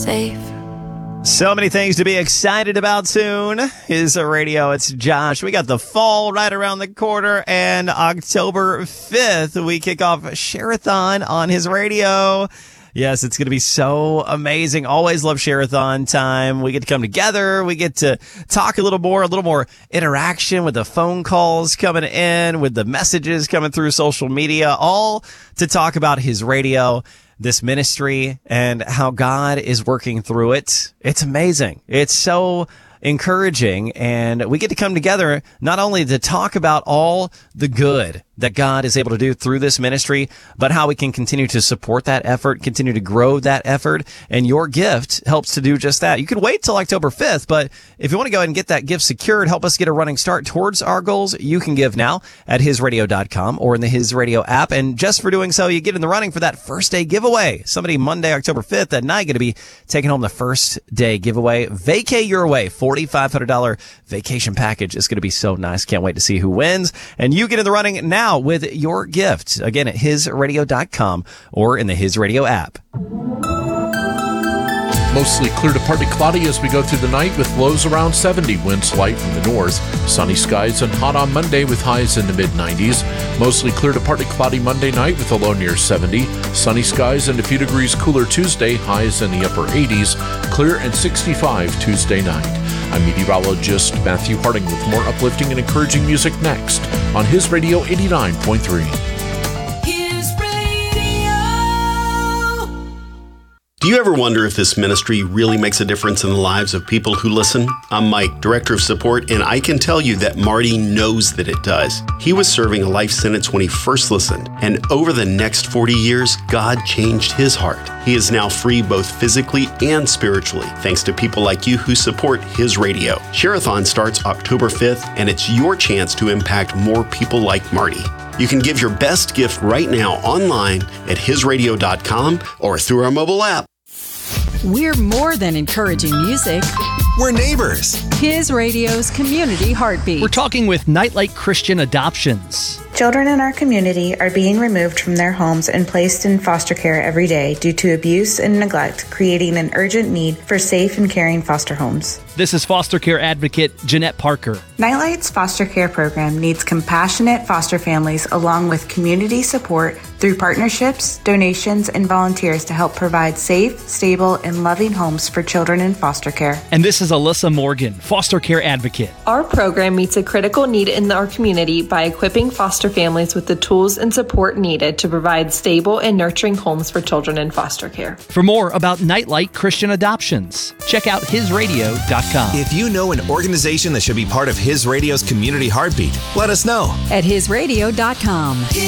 safe. So many things to be excited about soon. His radio, it's Josh. We got the fall right around the corner, and October 5th, we kick off Share-a-thon on his radio. Yes, it's going to be so amazing. Always love Share-a-thon time. We get to come together. We get to talk a little more interaction with the phone calls coming in, with the messages coming through social media, all to talk about his radio, this ministry, and how God is working through it. It's amazing. It's so encouraging, and we get to come together not only to talk about all the good that God is able to do through this ministry, but how we can continue to support that effort, continue to grow that effort, and your gift helps to do just that. You can wait till October 5th, but if you want to go ahead and get that gift secured, help us get a running start towards our goals, you can give now at hisradio.com or in the His Radio app, and just for doing so, you get in the running for that first day giveaway. Somebody Monday, October 5th that night going to be taking home the first day giveaway. Vacay Your Way, $4,500 vacation package. Is going to be so nice. Can't wait to see who wins. And you get in the running now with your gift. Again, at hisradio.com or in the His Radio app. Mostly clear to partly cloudy as we go through the night with lows around 70, winds light from the north. Sunny skies and hot on Monday with highs in the mid-90s. Mostly clear to partly cloudy Monday night with a low near 70. Sunny skies and a few degrees cooler Tuesday, highs in the upper 80s. Clear and 65 Tuesday night. I'm meteorologist Matthew Harding with more uplifting and encouraging music next on His Radio 89.3. Do you ever wonder if this ministry really makes a difference in the lives of people who listen? I'm Mike, Director of Support, and I can tell you that Marty knows that it does. He was serving a life sentence when he first listened, and over the next 40 years, God changed his heart. He is now free both physically and spiritually, thanks to people like you who support his radio. Share-a-thon starts October 5th, and it's your chance to impact more people like Marty. You can give your best gift right now online at hisradio.com or through our mobile app. We're more than encouraging music. We're neighbors. His Radio's Community Heartbeat. We're talking with Nightlight Christian Adoptions. Children in our community are being removed from their homes and placed in foster care every day due to abuse and neglect, creating an urgent need for safe and caring foster homes. This is foster care advocate Jeanette Parker. Nightlight's foster care program needs compassionate foster families along with community support through partnerships, donations, and volunteers to help provide safe, stable, and loving homes for children in foster care. And this is Alyssa Morgan, foster care advocate. Our program meets a critical need in our community by equipping foster families with the tools and support needed to provide stable and nurturing homes for children in foster care. For more about Nightlight Christian Adoptions, check out hisradio.com. If you know an organization that should be part of His Radio's Community Heartbeat, let us know. At hisradio.com.